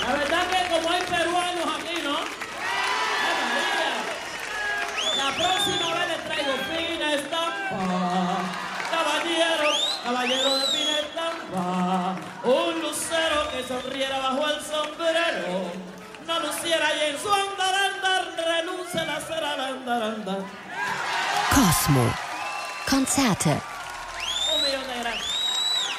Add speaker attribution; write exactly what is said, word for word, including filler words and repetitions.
Speaker 1: La verdad que como hay peruanos aquí, ¿no? ¡Ay, María! La próxima vez les traigo fina estampa. Caballero, caballero de fina estampa. Un lucero que sonriera bajo el sombrero. No luciera y en su andarandar reluce la cera al andarandar.
Speaker 2: Cosmo. Konzerte